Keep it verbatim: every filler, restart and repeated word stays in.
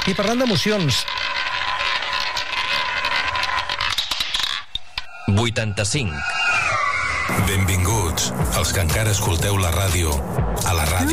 I parlant d'emocions... vuitanta-cinc. Benvinguts, els que encara escolteu la ràdio, a la ràdio.